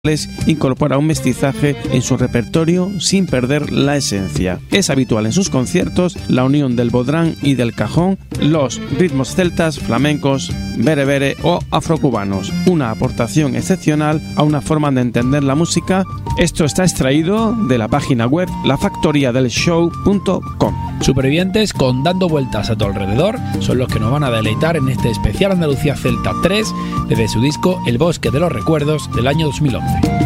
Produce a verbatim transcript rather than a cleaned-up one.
incorpora un mestizaje en su repertorio sin perder la esencia. Es habitual en sus conciertos la unión del bodrán y del cajón, los ritmos celtas, flamencos, berebere o afrocubanos, una aportación excepcional a una forma de entender la música. Esto está extraído de la página web la factoría del show punto com. Supervivientes con Dando Vueltas a tu Alrededor son los que nos van a deleitar en este especial Andalucía Celta tres desde su disco El Bosque de los Recuerdos del año dos mil once.